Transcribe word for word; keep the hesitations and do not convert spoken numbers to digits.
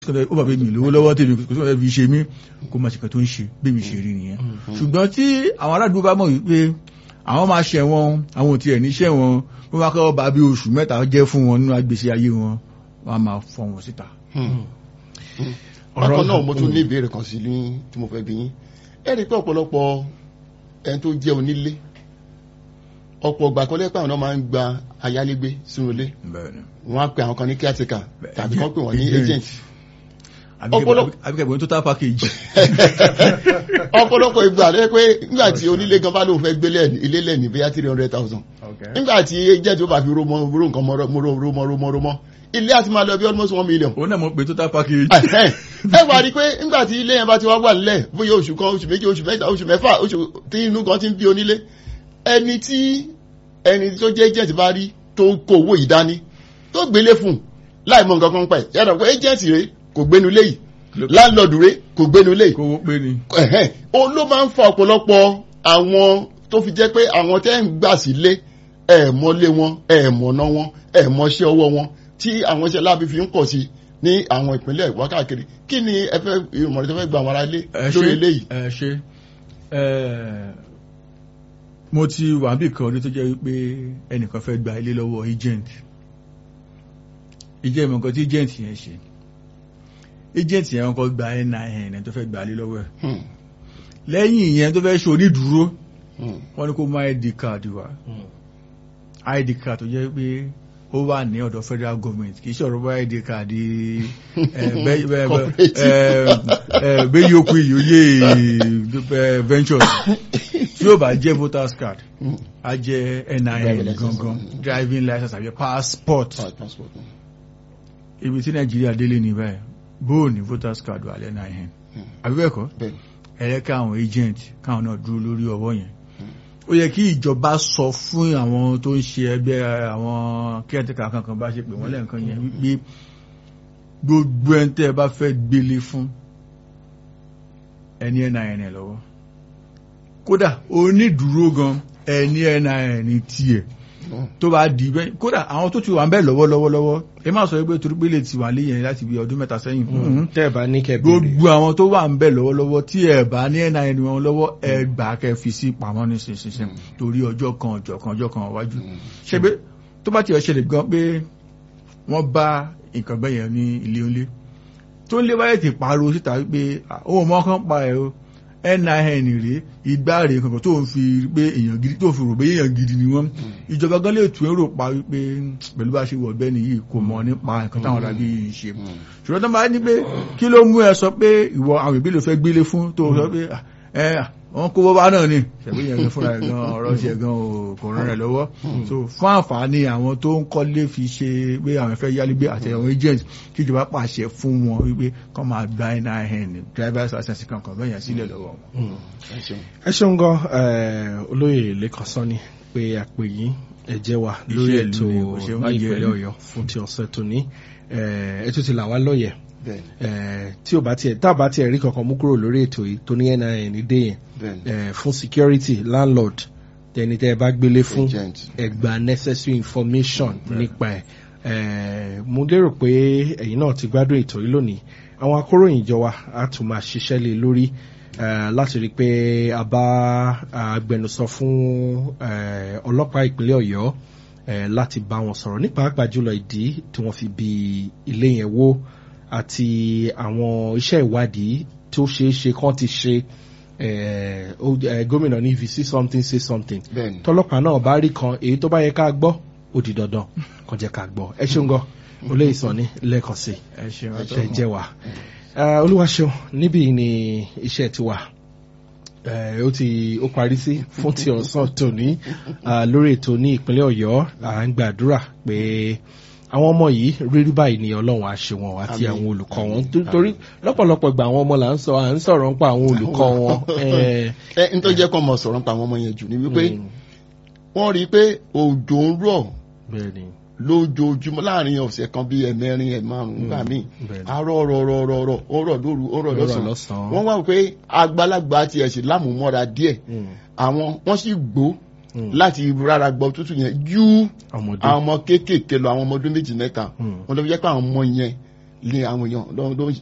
ó bàbá mi lówó lọ́wọ́ tèmi kò tó fi ṣe mí kó máa ṣe kan tó ń ṣe bí mi ṣe rí nìyẹn. ṣùgbọ́n tí àwọn aládùúgbò bá mọ̀ wípé àwọn máa ṣẹ̀ wọn àwọn ò tiẹ̀ níṣẹ́ wọn wọ́n máa kọ́ bá bí oṣù mẹ́ta jẹ́ fún wọn nínú agbèsè ayé wọn wọ́n á máa fọ́ wọn síta. ọ̀rọ̀ náà mo tún ní ìbéèrè kan sí ní tí mo fẹ́ bi yín ẹ rí i pé ọ̀pọ̀lọpọ̀ ẹni tó jẹ́ onílé ọ̀pọ̀ ọgbà kan lẹ́pẹ́ àwọn náà máa ń gba ayálégbé sínú ilé wọ́n á pe àwọn kan ní caretaker tàbí kan pè wọ́n ní agent àbíkẹ́gbọ̀n total package. ọ̀pọ̀lọpọ̀ ìgbà lẹ́ pé nígbà tí onílé gan bá lóun fẹ́ gbé ilé lẹ́ni bóyá three hundred thousand nígbà tí agent ó bá fi rómọ ró nǹkan mọ́ rómọ rómọ rómọ ilé àti máa lọ bí almost one million. òun náà mọ̀ pé total package. ẹ wà rí i pé nígbà tí ilé yẹn bá ti wá wà nílẹ̀ bóyá oṣù kan oṣù méjì oṣù mẹ́ta oṣù mẹ́fà oṣù tí inú kan ti ń bí onílé ẹni tí ẹni tó jẹ́ agent bá rí tó kó owó yìí dání tó gbélé fún láì mọ nǹkan kan pẹ̀ yàtọ̀ pé agent rẹ̀ kò gbénu léyìí láńlọ́ọ̀dù rẹ̀ kò gbénu léyìí. kò wó pé ni. ó ló máa ń fa ọ̀pọ̀lọpọ̀ àwọn tó fi jẹ́ pé àwọn tẹ́ ń gbà sílé ẹ̀ mọ́lé wọn ẹ̀ mọ̀nà wọn ẹ̀ mọ́ṣẹ́ ọwọ́ wọn tí àwọn iṣẹ́ láàbí fi ń pọ̀ sí ní àwọn ìpínlẹ̀ ìwá káàkiri kí ni ẹ fẹ́ ìmọ̀ràn tó fẹ́ gba àwọn ará ilé lórí eléyìí. ẹ ṣe mo ti wà bí kan rí tó jẹ́ wípé ẹnìkan fẹ́ gba ilé lọ́wọ́ agent ìjẹ́ ìmọ̀ nǹkan tí agent yẹn ṣe agent yẹn kọ́ gba N I N tó fẹ́ gba ilé lọ́wọ́ ẹ̀ lẹ́yìn ìyẹn tó fẹ́ ṣe onídùúró wọ́n ní kó mú I D card wá I D card tó jẹ́ pé ó wà ní ọ̀dọ̀ federal government kì í ṣe ọ̀rọ̀ bá I D card bẹ́ẹ̀ yóò kú ìyóyè ventures tí ó bá jẹ́ voters card á jẹ́ N I N gangan driving license àbí passport ibi tí Nàìjíríà délé ní báyìí bóò ní voters card wà lẹ́ N I N àbí bẹ́ẹ̀ kọ́ ẹ̀rẹ́ká àwọn agent káwọn náà dúró lórí ọwọ́ yẹn ó yẹ kí ìjọba sọ fún àwọn tó ń ṣe ẹgbẹ́ àwọn kẹ́ẹ̀tẹ́kà kankan bá ṣe pè wọ́n lẹ́ẹ̀kan yẹn wípé gbogbo ẹni tẹ́ ẹ bá fẹ́ gbélé fún ẹni N I N lọ́wọ́ kódà onídùúró gan ẹni N I N tiẹ̀ tó bá di bẹ́ẹ̀ kódà àwọn tó ti wà ń bẹ́ẹ̀ lọ́wọ́lọ́wọ́ ẹ má sọ pé torí pé lè ti wà léyìn láti bí ọdún mẹ́ta sẹ́yìn. tẹ́ ẹ bá ní kẹ́ bèrè gbogbo àwọn tó wà ń bẹ́ẹ̀ lọ́wọ́lọ́wọ́ tí ẹ bá ní N I N wọn lọ́wọ́ ẹ gbà kẹ́ fi sí pamọ́ ní sísinsin torí ọjọ́ kan ọjọ́ kan ọjọ́ kan wájú. ṣé pé tó bá ti ṣẹlẹ̀ gan pé wọ́n bá nǹkan bẹ́ẹ̀ yẹn ní ilé ńlé tó ń lé wáyé ti pariwo síta wípé òun mọ́ kán pa ẹ̀ o N I N rèé ìgbà rèé kankan tó ń fi pé èèyàn gidi tó fi rò pé èèyàn gidi ni wọ́n ìjọba gan lè tún èrò pa wípé pẹ̀lú bá ṣe wọ̀ ọ̀gbẹ́ni yìí kò mọ̀ nípa nǹkan táwọn arábí yìí ṣe ṣùgbọ́n tó máa ní pé kí ló mú ẹ sọ pé ìwọ àwọn ìbí ló fẹ́ gbélé fún tó sọ pé ẹ wọn kó bọ́bá náà ni ṣẹ̀bí yẹn fúnra ẹ̀ gan ọ̀rọ̀ ṣe gan kò rán rẹ̀ lọ́wọ́ so fún àǹfààní àwọn tó ń kọ́lé fi ṣe pé àwọn fẹ́ yálégbé àti àwọn agent kí ìjọba pàṣẹ fún wọn wípé kọ́ máa gba N I N driver's license kankan bẹ́ẹ̀ yẹn sílẹ̀ lọ́wọ́ wọn. ẹ ṣeun gan olóyè Lẹ́kan Sanni pé àpè yín ẹ jẹ́ wa lórí ètò ní ìpínlẹ̀ Ọ̀yọ́ fún ti ọ̀sẹ̀ tòní ẹ tún ti là wá lọ́yẹ̀ tí ò bá tiẹ̀ tá a bá tiẹ̀ rí kankan mú kúrò lórí ètò yìí tó ní N I N dé yẹn fún security landlord tẹni tẹ́ ẹ bá gbélé fún ẹ gba necessary information nípa ẹ̀ mo lérò pé ẹ̀yin náà ti gbádùn ètò yìí lónìí àwọn akóròyìn jọ wa á tún máa ṣiṣẹ́ lé lórí láti rí i pé a bá agbẹnusọ fún ọlọ́pàá ìpínlẹ̀ Ọ̀yọ́ láti bá wọn sọ̀rọ̀ nípa pàápàá jùlọ ìdí tí wọ́n fi bi ilé yẹn wó àti àwọn iṣẹ́ ìwádìí tó ṣeé ṣe kán ti ṣe gómìnà ní if you see something say something tọlọ́pàá náà bá rí kan èyí tó bá yẹ ká gbọ́ ó di dandan kàn jẹ́ ká gbọ́ ẹ ṣeun gan Olóyè Sanni lẹ́ẹ̀kan sí ẹ jẹ́ wa Olúwaṣeun níbí ni iṣẹ́ ti wà ó ti ó parí sí fún ti ọ̀sán tòní lórí ètò ní ìpínlẹ̀ Ọ̀yọ́ à ń gbàdúrà pé àwọn ọmọ yìí rírí báyìí ni Ọlọ́run á ṣe wọn àti àwọn olùkọ́ wọn torí lọ́pọ̀lọpọ̀ ìgbà àwọn ọmọ là ń sọ à ń sọ̀rọ̀ nípa àwọn olùkọ́ wọn. ẹ n tó jẹ́ kó mọ̀ sọ̀rọ̀ nípa àwọn ọmọ yẹn jù ni wípé wọ́n rí i pé òjò ń rọ̀ lójoojúmọ́ láàrin ọ̀sẹ̀ kan bíi ẹ̀mẹ́rin ẹ̀ márùn-ún gbà míì àárọ̀ ọ̀rọ̀ ọ̀rọ̀ ọ̀rọ̀ ọ̀rọ̀ ọ̀rọ̀ lóru ọ̀rọ̀ lọ́sàn-án wọ́n wá pé àgbàlagbà tiẹ̀ sì lámùmọ́ra díẹ̀ àwọn wọ́n sì gbó láti rárá gbọ́ tútù yẹn ju àwọn ọmọ kéékèèké lọ àwọn ọmọ ọdún méjì mẹ́ta wọn lọ fi jẹ́ pé àwọn ọmọ yẹn ní àwọn èèyàn ló